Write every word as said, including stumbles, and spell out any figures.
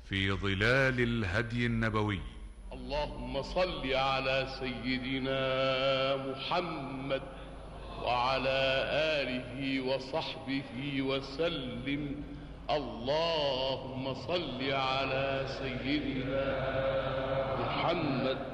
في ظلال الهدي النبوي. اللهم صل على سيدنا محمد وعلى آله وصحبه وسلم. اللهم صل على سيدنا محمد